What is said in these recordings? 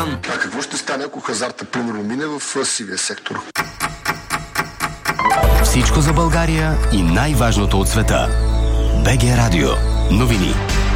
А какво ще стане, ако хазарта примерно мине в сивия сектор? Всичко за България и най-важното от света. БГ Радио. Новини.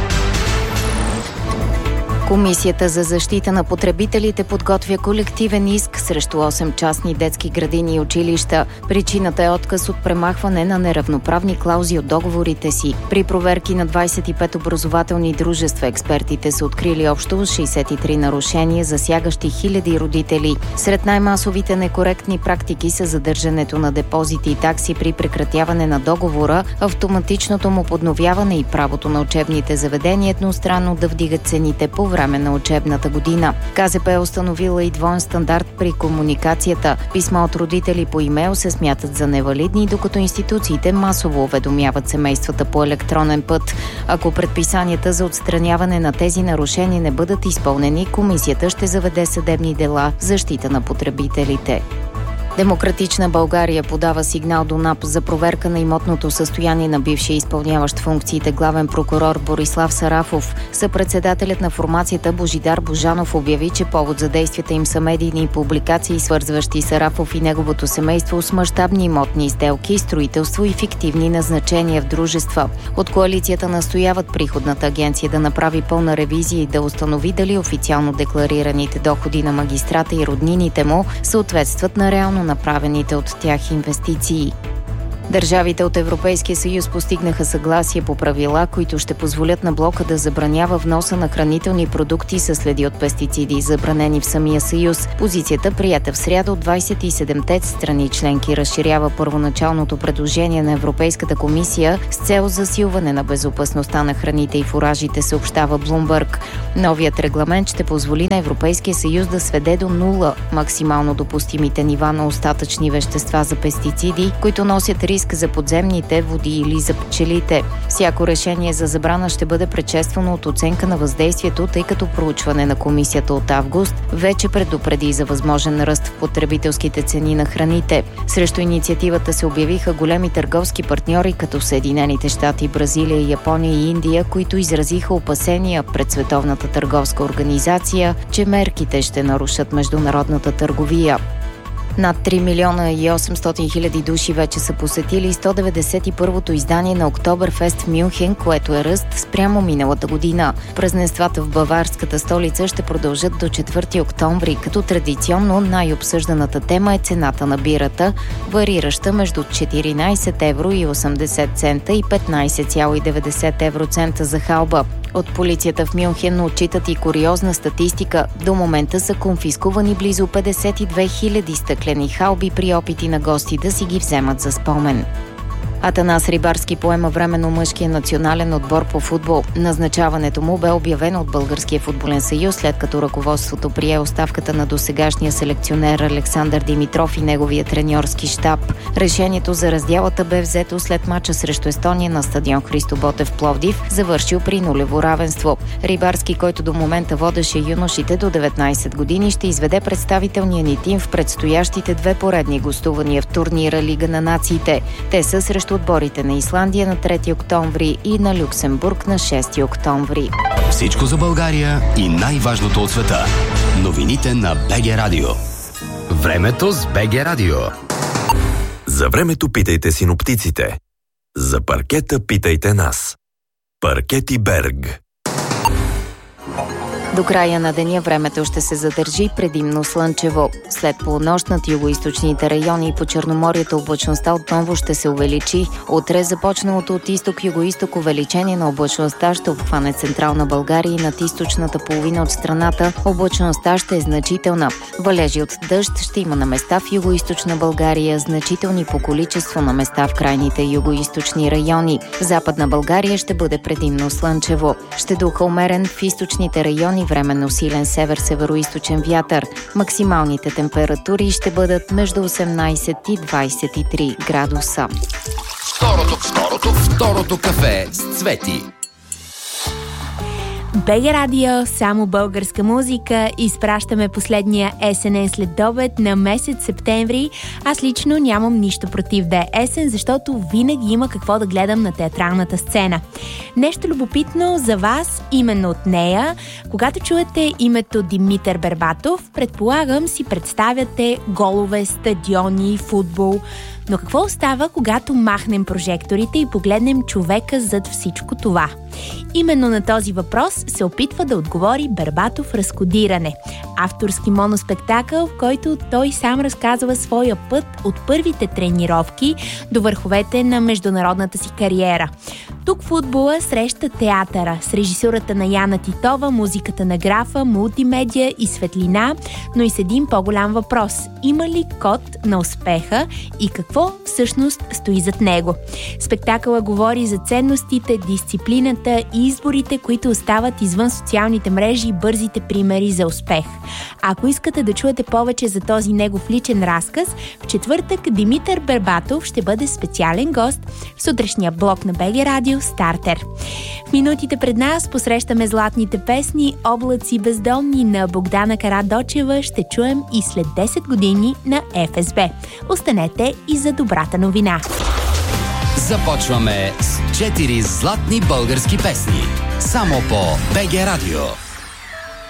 Комисията за защита на потребителите подготвя колективен иск срещу 8 частни детски градини и училища. Причината е отказ от премахване на неравноправни клаузи от договорите си. При проверки на 25 образователни дружества експертите са открили общо 63 нарушения, засягащи хиляди родители. Сред най-масовите некоректни практики са задържането на депозити и такси при прекратяване на договора, автоматичното му подновяване и правото на учебните заведения едностранно да вдигат цените по време на учебната година. КЗП е установила и двоен стандарт при комуникацията. Писма от родители по имейл се смятат за невалидни, докато институциите масово уведомяват семействата по електронен път. Ако предписанията за отстраняване на тези нарушения не бъдат изпълнени, комисията ще заведе съдебни дела в защита на потребителите. Демократична България подава сигнал до НАП за проверка на имотното състояние на бившия изпълняващ функциите главен прокурор Борислав Сарафов. Съпредседателят на формацията Божидар Божанов обяви, че повод за действията им са медийни публикации, свързващи Сарафов и неговото семейство с мащабни имотни сделки, строителство и фиктивни назначения в дружества. От коалицията настояват приходната агенция да направи пълна ревизия и да установи дали официално декларираните доходи на магистрата и роднините му съответстват на реално направените от тях инвестиции. Държавите от Европейския съюз постигнаха съгласие по правила, които ще позволят на блока да забранява вноса на хранителни продукти със следи от пестициди, забранени в самия съюз. Позицията, приета в сряда от 27-те страни членки, разширява първоначалното предложение на Европейската комисия с цел засилване на безопасността на храните и фуражите, съобщава Bloomberg. Новият регламент ще позволи на Европейския съюз да сведе до нула максимално допустимите нива на остатъчни вещества за пестициди, които носят риск за подземните води или за пчелите. Всяко решение за забрана ще бъде предшествано от оценка на въздействието, тъй като проучване на комисията от август вече предупреди за възможен ръст в потребителските цени на храните. Срещу инициативата се обявиха големи търговски партньори като Съединените щати, Бразилия, Япония и Индия, които изразиха опасения пред Световната търговска организация, че мерките ще нарушат международната търговия. Над 3 милиона и 800 хиляди души вече са посетили 191-то издание на Октоберфест в Мюнхен, което е ръст спрямо миналата година. Празненствата в баварската столица ще продължат до 4 октомври, като традиционно най-обсъжданата тема е цената на бирата, варираща между 14 евро и 80 цента и 15,90 евроцента за халба. От полицията в Мюнхен отчитат и куриозна статистика. До момента са конфискувани близо 52 хиляди стъклени халби при опити на гости да си ги вземат за спомен. Атанас Рибарски поема временно мъжкия национален отбор по футбол. Назначаването му бе обявено от Българския футболен съюз, след като ръководството прие оставката на досегашния селекционер Александър Димитров и неговия треньорски щаб. Решението за раздялата бе взето след мача срещу Естония на стадион Христо Ботев Пловдив, завършил при нулево равенство. Рибарски, който до момента водеше юношите до 19 години, ще изведе представителния ни тим в предстоящите 2 поредни гостувания в турнира Лига на нациите. Те са срещу отборите на Исландия на 3 октомври и на Люксембург на 6 октомври. Всичко за България и най-важното от света. Новините на БГ Радио. Времето с БГ Радио. За времето питайте синоптиците. За паркета питайте нас. Паркети Берг. До края на деня времето ще се задържи предимно слънчево. След полунощ над югоизточните райони и по Черноморието облачността отново ще се увеличи. Утре започналото от изток-югоизток увеличение на облачността ще обхване централна България и над източната половина от страната. Облачността ще е значителна. Валежи от дъжд ще има на места в югоизточна България, значителни по количество на места в крайните югоизточни райони. В Западна България ще бъде предимно слънчево. Ще духа умерен в източните райони, временно силен север-североизточен вятър. Максималните температури ще бъдат между 18 и 23 градуса. Второто кафе с Цвети. БГ Радио, само българска музика. Изпращаме последния есенен следобед на месец септември. Аз лично нямам нищо против да е есен, защото винаги има какво да гледам на театралната сцена. Нещо любопитно за вас именно от нея. Когато чуете името Димитър Бербатов, предполагам си представяте голове, стадиони, футбол. Но какво остава, когато махнем прожекторите и погледнем човека зад всичко това? Именно на този въпрос се опитва да отговори Бербатов "Разкодиране", авторски моноспектакъл, в който той сам разказва своя път от първите тренировки до върховете на международната си кариера. Тук футбола среща театъра с режисурата на Яна Титова, музиката на графа, мултимедия и светлина, но и с един по-голям въпрос. Има ли код на успеха и какво всъщност стои зад него? Спектакъла говори за ценностите, дисциплината и изборите, които остават извън социалните мрежи и бързите примери за успех. Ако искате да чуете повече за този негов личен разказ, в четвъртък Димитър Бербатов ще бъде специален гост в сутрешния блок на БГ Радио Стартер. В минутите пред нас посрещаме златните песни "Облаци бездомни" на Богдана Карадочева ще чуем и след 10 години на ФСБ. Останете и за добрата новина. Започваме с 4 златни български песни. Само по БГ Радио.